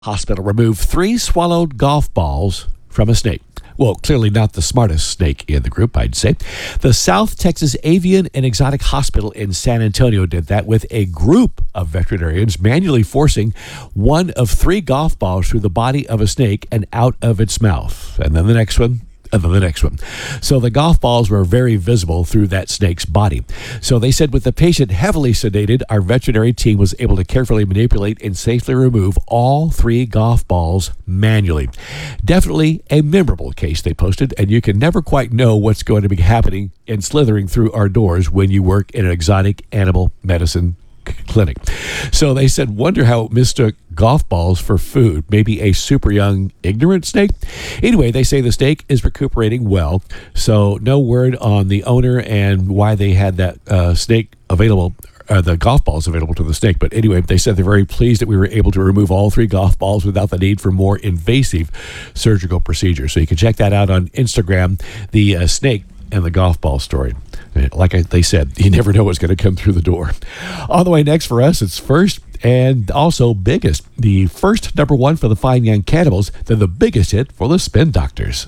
Hospital removed 3 swallowed golf balls from a snake. Well, clearly not the smartest snake in the group, I'd say. The South Texas Avian and Exotic Hospital in San Antonio did that with a group of veterinarians manually forcing one of 3 golf balls through the body of a snake and out of its mouth. And then the next one. And then the next one. So the golf balls were very visible through that snake's body. So they said with the patient heavily sedated, our veterinary team was able to carefully manipulate and safely remove all 3 golf balls manually. Definitely a memorable case they posted, and you can never quite know what's going to be happening and slithering through our doors when you work in an exotic animal medicine clinic. So they said, wonder how it mistook golf balls for food. Maybe a super young, ignorant snake? Anyway, they say the snake is recuperating well. So no word on the owner and why they had that snake available, the golf balls available to the snake. But anyway, they said they're very pleased that we were able to remove all 3 golf balls without the need for more invasive surgical procedures. So you can check that out on Instagram, the snake and the golf ball story. Like they said, you never know what's going to come through the door. On the way next for us, it's first and also biggest. The first number 1 for the Fine Young Cannibals, then the biggest hit for the Spin Doctors.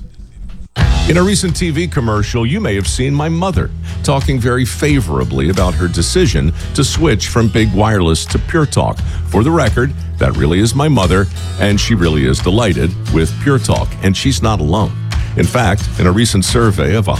In a recent TV commercial, you may have seen my mother talking very favorably about her decision to switch from Big Wireless to Pure Talk. For the record, that really is my mother, and she really is delighted with Pure Talk, and she's not alone. In fact, in a recent survey of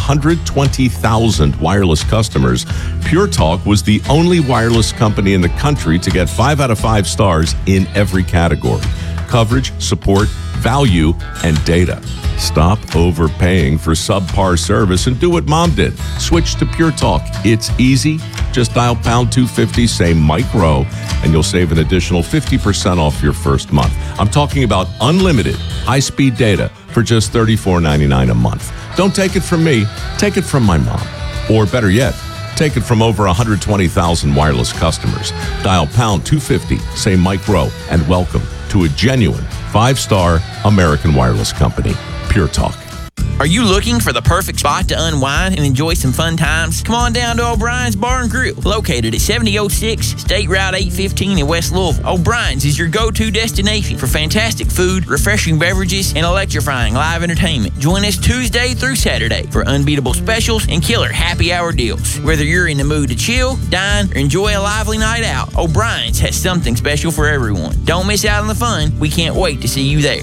120,000 wireless customers, Pure Talk was the only wireless company in the country to get 5 out of 5 stars in every category: coverage, support, value, and data. Stop overpaying for subpar service and do what Mom did. Switch to Pure Talk. It's easy. Just dial pound 250, say Mike Rowe, and you'll save an additional 50% off your first month. I'm talking about unlimited high-speed data for just $34.99 a month. Don't take it from me. Take it from my mom. Or better yet, take it from over 120,000 wireless customers. Dial pound 250, say Mike Rowe, and welcome to a genuine 5-star American wireless company, Pure Talk. Are you looking for the perfect spot to unwind and enjoy some fun times? Come on down to O'Brien's Bar and Grill, located at 7006 State Route 815 in West Louisville. O'Brien's is your go-to destination for fantastic food, refreshing beverages, and electrifying live entertainment. Join us Tuesday through Saturday for unbeatable specials and killer happy hour deals. Whether you're in the mood to chill, dine, or enjoy a lively night out, O'Brien's has something special for everyone. Don't miss out on the fun. We can't wait to see you there.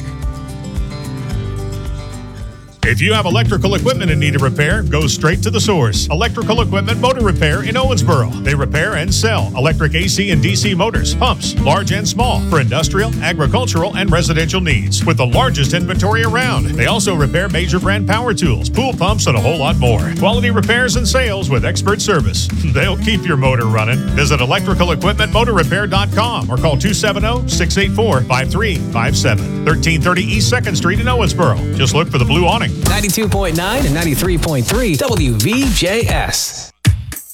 If you have electrical equipment in need of repair, go straight to the source. Electrical Equipment Motor Repair in Owensboro. They repair and sell electric AC and DC motors, pumps, large and small, for industrial, agricultural, and residential needs, with the largest inventory around. They also repair major brand power tools, pool pumps, and a whole lot more. Quality repairs and sales with expert service. They'll keep your motor running. Visit electricalequipmentmotorrepair.com or call 270-684-5357. 1330 East 2nd Street in Owensboro. Just look for the blue awning. 92.9 and 93.3 WVJS.